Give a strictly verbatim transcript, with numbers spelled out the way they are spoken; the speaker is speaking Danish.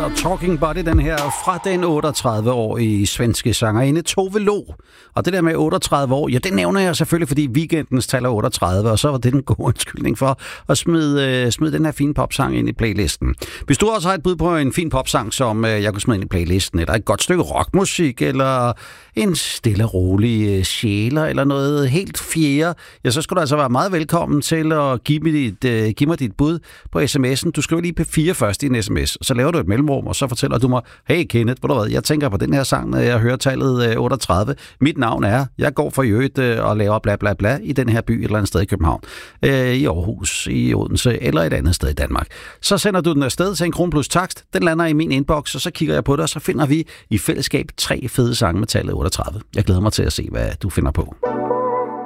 hedder Talking Body, den her fra den otteogtredive-årige svenske sangerinde Tove Lo. Og det der med otteogtredive år, ja, det nævner jeg selvfølgelig, fordi weekendens tal er otteogtredive, og så var det en god undskyldning for at smide, uh, smide den her fine popsang ind i playlisten. Hvis du også har et bud på en fin popsang, som uh, jeg kunne smide ind i playlisten, eller et godt stykke rockmusik, eller en stille og rolig uh, sjæler, eller noget helt fjerde, ja, så skal du altså være meget velkommen til at give mig dit, uh, give mig dit bud på sms'en. Du skriver lige P fire først i en sms, så laver du et mellemrum, og så fortæller du mig, hey Kenneth, ved du hvad, jeg tænker på den her sang, når jeg hører tallet uh, otteogtredive. Mit navn er, jeg går for øvrigt uh, og laver bla bla bla i den her by et eller andet sted i København, uh, i Aarhus, i Odense eller et andet sted i Danmark. Så sender du den afsted til en krone plus takst, den lander i min inbox, og så kigger jeg på det, og så finder vi i fællesskab tre fede sange med tallet otteogtredive. Jeg glæder mig til at se, hvad du finder på.